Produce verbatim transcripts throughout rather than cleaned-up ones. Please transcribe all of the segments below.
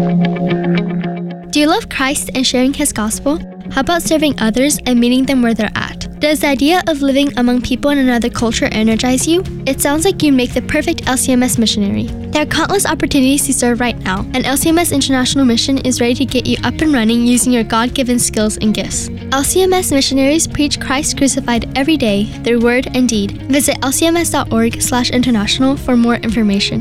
Do you love Christ and sharing His gospel? How about serving others and meeting them where they're at? Does the idea of living among people in another culture energize you? It sounds like you'd make the perfect L C M S missionary. There are countless opportunities to serve right now, and L C M S International Mission is ready to get you up and running using your God-given skills and gifts. L C M S missionaries preach Christ crucified every day through word and deed. Visit L C M S dot org slash international for more information.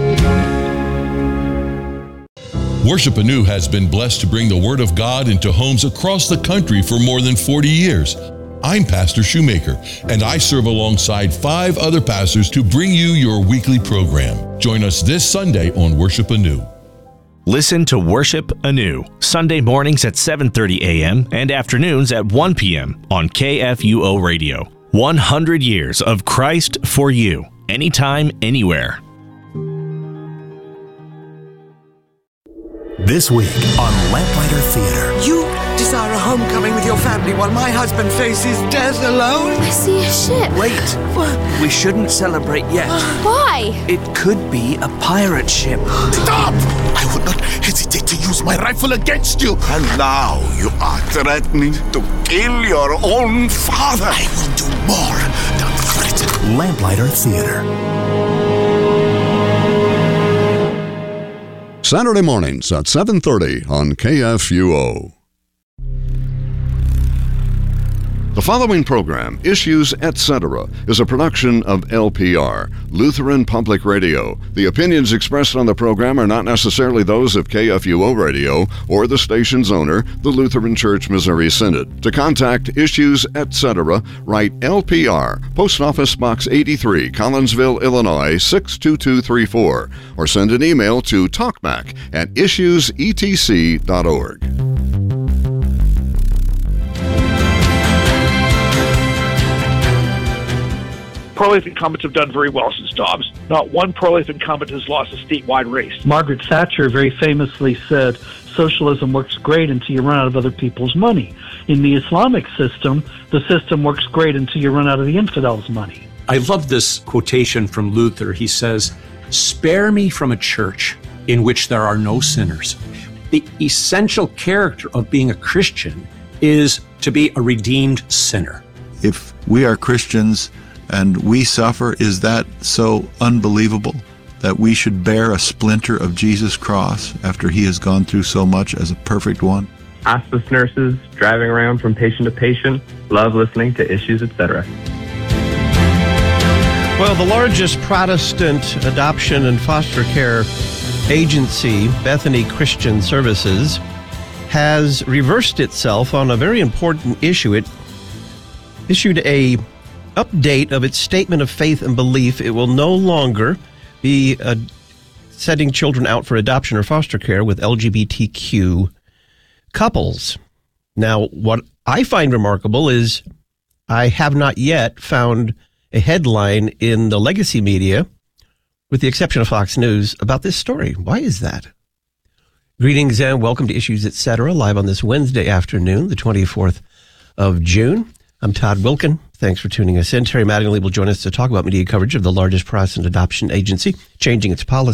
Worship Anew has been blessed to bring the Word of God into homes across the country for more than forty years. I'm Pastor Shoemaker, and I serve alongside five other pastors to bring you your weekly program. Join us this Sunday on Worship Anew. Listen to Worship Anew, Sunday mornings at seven thirty a.m. and afternoons at one p.m. on K F U O Radio. one hundred years of Christ for you, anytime, anywhere. This week on Lamplighter Theater. You desire a homecoming with your family while my husband faces death alone? I see a ship. Wait. What? We shouldn't celebrate yet. Why? It could be a pirate ship. Stop! I would not hesitate to use my rifle against you. And now you are threatening to kill your own father. I will do more than threaten. Lamplighter Theater. Saturday mornings at seven thirty on K F U O. The following program, Issues et cetera, is a production of L P R, Lutheran Public Radio. The opinions expressed on the program are not necessarily those of K F U O Radio or the station's owner, the Lutheran Church Missouri Synod. To contact Issues et cetera, write L P R, Post Office Box eighty-three, Collinsville, Illinois six two two three four, or send an email to talkback at issues e t c dot org. Pro-life incumbents have done very well since Dobbs. Not one pro-life incumbent has lost a statewide race. Margaret Thatcher very famously said, socialism works great until you run out of other people's money. In the Islamic system, the system works great until you run out of the infidels' money. I love this quotation from Luther. He says, "Spare me from a church in which there are no sinners." The essential character of being a Christian is to be a redeemed sinner. If we are Christians and we suffer, is that so unbelievable that we should bear a splinter of Jesus' cross after he has gone through so much as a perfect one? Hospice nurses driving around from patient to patient love listening to Issues, et cetera. Well, the largest Protestant adoption and foster care agency, Bethany Christian Services, has reversed itself on a very important issue. It issued a update of its statement of faith and belief. It will no longer be uh, setting children out for adoption or foster care with L G B T Q couples. Now, what I find remarkable is I have not yet found a headline in the legacy media, with the exception of Fox News, about this story. Why is that? Greetings and welcome to Issues, et cetera, live on this Wednesday afternoon, the twenty-fourth of June. I'm Todd Wilkin. Thanks for tuning us in. Terry Mattingly will join us to talk about media coverage of the largest Protestant adoption agency changing its policy